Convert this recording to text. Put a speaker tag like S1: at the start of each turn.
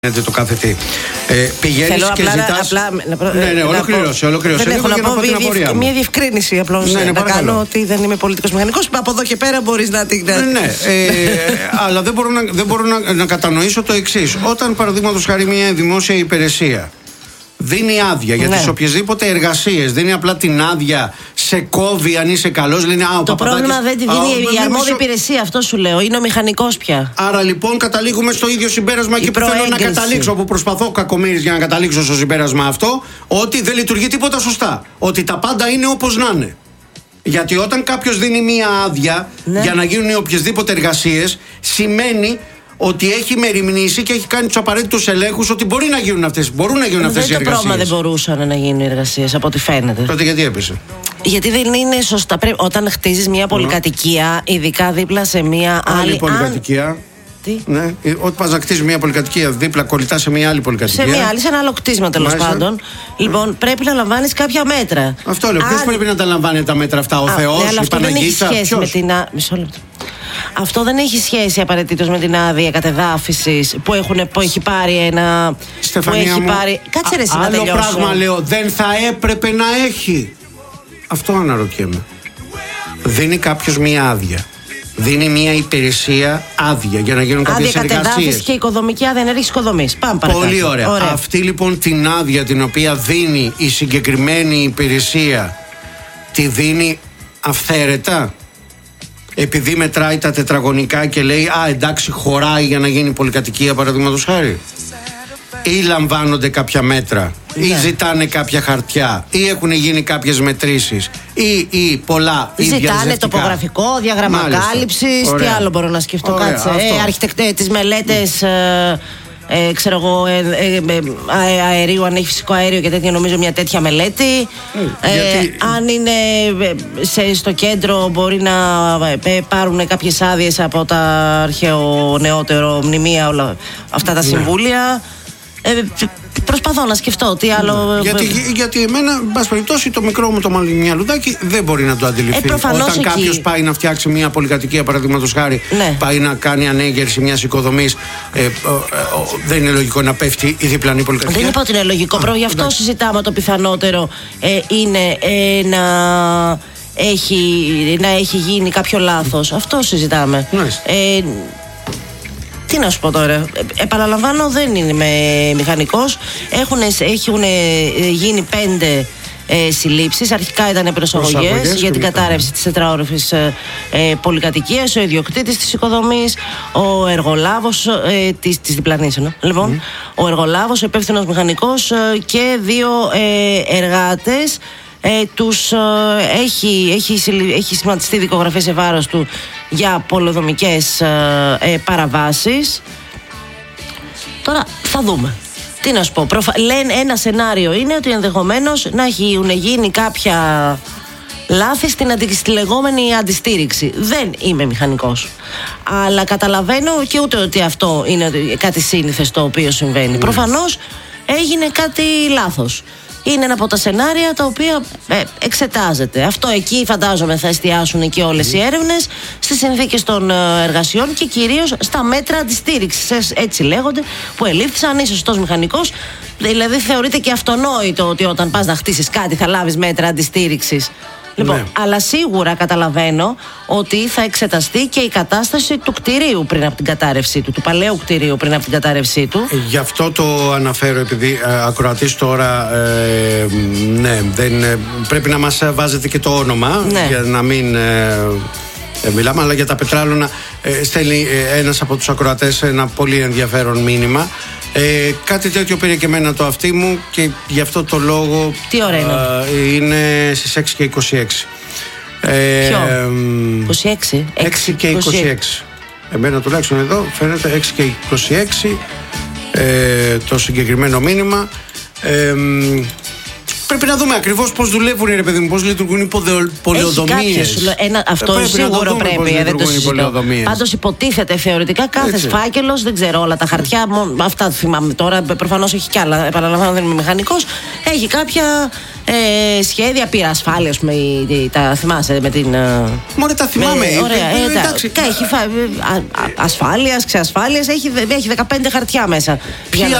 S1: το κάθε τι. Πηγαίνεις και ζητάς. Ναι, ολοκλήρωσε.
S2: Δεν έχω να πω μια διευκρίνηση απλώς να κάνω ότι δεν είμαι πολιτικός μηχανικός. Από εδώ και πέρα μπορείς να την.
S1: Ναι, αλλά δεν μπορώ να κατανοήσω το εξής. Όταν παραδείγματος χάρη μια δημόσια υπηρεσία δίνει άδεια για τις οποιασδήποτε εργασίες, δίνει απλά την άδεια, σε κόβει αν είσαι καλός, λένε
S2: το πρόβλημα δεν τη δίνει η αρμόδια υπηρεσία, αυτό σου λέω. Είναι ο μηχανικός πια.
S1: Άρα λοιπόν καταλήγουμε στο ίδιο συμπέρασμα και που θέλω να καταλήξω, που προσπαθώ κακομοίρης για να καταλήξω στο συμπέρασμα αυτό, ότι δεν λειτουργεί τίποτα σωστά. Ότι τα πάντα είναι όπως να είναι. Γιατί όταν κάποιος δίνει μία άδεια για να γίνουν οποιασδήποτε εργασίες, σημαίνει ότι έχει μεριμνήσει και έχει κάνει τους απαραίτητους ελέγχους ότι μπορεί να γίνουν αυτές οι εργασίες.
S2: Το πρόβλημα δεν μπορούσαν να γίνουν οι εργασίες, από ό,τι φαίνεται.
S1: Τότε γιατί έπεσε?
S2: Γιατί δεν είναι σωστά. Όταν χτίζεις μια πολυκατοικία, ειδικά δίπλα σε μια άλλη
S1: πολυκατοικία.
S2: Τι?
S1: Ναι, όταν πας να κτίσεις μια πολυκατοικία δίπλα, κολλητά σε μια άλλη πολυκατοικία.
S2: Σε ένα άλλο κτίσμα τέλος πάντων. Λοιπόν, πρέπει να λαμβάνεις κάποια μέτρα.
S1: Αυτό λέω. Ποιος πρέπει να τα λαμβάνει τα μέτρα αυτά, ο Θεός, η Παναγίτσα?
S2: Μισό λεπτό. Αυτό δεν έχει σχέση απαραίτητος με την άδεια κατεδάφισης που έχει πάρει ένα.
S1: Στεφανία μου,
S2: κάτσε ρε εσύ να τελειώσω.
S1: Άλλο πράγμα λέω, δεν θα έπρεπε να έχει. Αυτό αναρωτιέμαι. Δίνει κάποιος μία άδεια. Δίνει μία υπηρεσία άδεια για να γίνουν κάποιες εργασίες.
S2: Άδεια κατεδάφιση και οικοδομική άδεια ενέργειας οικοδομής. Πάμε παρακάτω.
S1: Πολύ ωραία. Αυτή λοιπόν την άδεια την οποία δίνει η συγκεκριμένη υπηρεσία, τη δίνει αυθαίρετα? Επειδή μετράει τα τετραγωνικά και λέει εντάξει, χωράει για να γίνει πολυκατοικία, παραδείγματος χάρη? Ή λαμβάνονται κάποια μέτρα, ή ζητάνε κάποια χαρτιά, ή έχουν γίνει κάποιες μετρήσεις, ή πολλά ή
S2: ζητάνε τοπογραφικό, διάγραμμα κάλυψης. Τι άλλο μπορώ να σκεφτώ? Κάτσε. Τις μελέτες ξέρω εγώ, αερίου, αν έχει φυσικό αέριο και τέτοια, νομίζω μια τέτοια μελέτη. Αν είναι στο κέντρο, μπορεί να πάρουν κάποιες άδειες από τα αρχαιονεότερο μνημεία, όλα αυτά τα συμβούλια. Προσπαθώ να σκεφτώ τι άλλο.
S1: Γιατί εμένα, εν πάση περιπτώσει, το μικρό μου το μυαλουδάκι δεν μπορεί να το αντιληφθεί. Όταν κάποιος πάει να φτιάξει μια πολυκατοικία, παραδείγματος χάρη, πάει να κάνει ανέγερση μιας οικοδομής, δεν είναι λογικό να πέφτει η διπλανή πολυκατοικία.
S2: Δεν είπα ότι είναι λογικό. Γι' αυτό συζητάμε το πιθανότερο είναι να έχει γίνει κάποιο λάθος. Αυτό συζητάμε. Τι να σου πω τώρα, επαναλαμβάνω, δεν είμαι μηχανικός. Έχουν γίνει 5 συλλήψεις. Αρχικά ήταν προσαγωγές για την κατάρρευση της τετραόροφης πολυκατοικίας, ο ιδιοκτήτης της οικοδομής, ο εργολάβος της διπλανής. Λοιπόν, ο εργολάβος, ο υπεύθυνος μηχανικός και 2 εργάτες. Έχει σχηματιστεί δικογραφία σε βάρος του για πολεοδομικές παραβάσεις. Τώρα θα δούμε. Τι να σου πω, λένε ένα σενάριο είναι ότι ενδεχομένως να έχουν γίνει κάποια λάθη στη λεγόμενη αντιστήριξη. Δεν είμαι μηχανικός, αλλά καταλαβαίνω και ούτε ότι αυτό είναι κάτι σύνηθες το οποίο συμβαίνει. Προφανώς έγινε κάτι λάθος. Είναι ένα από τα σενάρια τα οποία εξετάζεται. Αυτό εκεί φαντάζομαι θα εστιάσουν και όλες οι έρευνες, στις συνθήκες των εργασιών και κυρίως στα μέτρα αντιστήριξης, έτσι λέγονται, που ελήφθησαν. Είσαι σωστός μηχανικός, δηλαδή θεωρείται και αυτονόητο ότι όταν πας να χτίσεις κάτι θα λάβεις μέτρα αντιστήριξης. Λοιπόν, αλλά σίγουρα καταλαβαίνω ότι θα εξεταστεί και η κατάσταση του κτηρίου πριν από την κατάρρευσή του, του παλαιού κτηρίου πριν από την κατάρρευσή του. Γι'
S1: αυτό το αναφέρω, επειδή ακροατής τώρα πρέπει να μας βάζετε και το όνομα για να μην μιλάμε, αλλά για τα πετράλωνα στέλνει ένας από τους ακροατές ένα πολύ ενδιαφέρον μήνυμα. Κάτι τέτοιο πήρε και εμένα το αυτί μου και γι' αυτό το λόγο.
S2: Τι ωραία
S1: είναι στις 6 και 26.
S2: Ποιο? 26?
S1: 6 και 26. Εμένα τουλάχιστον εδώ φαίνεται 6 και 26 το συγκεκριμένο μήνυμα. Πρέπει να δούμε ακριβώς πώς δουλεύουν, ρε παιδί μου, πώς λειτουργούν οι πολεοδομίες.
S2: Αυτό σίγουρο πρέπει, δεν το συζητώ. Πάντως υποτίθεται θεωρητικά κάθε φάκελος, δεν ξέρω όλα τα χαρτιά, αυτά θυμάμαι τώρα. Προφανώς έχει κι άλλα. Επαναλαμβάνω, δεν είμαι μηχανικός. Έχει κάποια σχέδια, πήρα ασφάλεια, τα θυμάσαι με την.
S1: Μωρέ, τα θυμάμαι.
S2: Ωραία, έχει ασφάλειας, ξεασφάλειας, έχει 15 χαρτιά μέσα.
S1: Ποιοι